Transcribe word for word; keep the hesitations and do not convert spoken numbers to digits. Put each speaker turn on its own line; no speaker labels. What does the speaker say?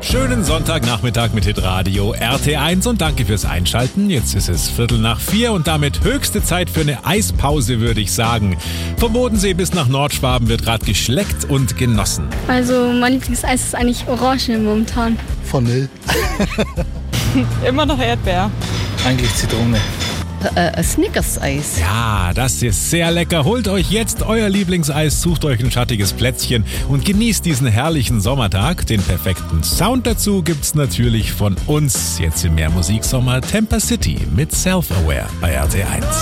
Schönen Sonntagnachmittag mit Hitradio R T eins und danke fürs Einschalten. Jetzt ist es Viertel nach vier und damit höchste Zeit für eine Eispause, würde ich sagen. Vom Bodensee bis nach Nordschwaben wird gerade geschleckt und genossen.
Also mein Lieblingseis ist eigentlich Orange momentan.
Vanille.
Immer noch Erdbeer.
Eigentlich Zitrone.
Äh, Snickers-Eis.
Ja, das ist sehr lecker. Holt euch jetzt euer Lieblingseis, sucht euch ein schattiges Plätzchen und genießt diesen herrlichen Sommertag. Den perfekten Sound dazu gibt's natürlich von uns. Jetzt im Mehrmusiksommer Temper City mit Self-Aware bei R T eins.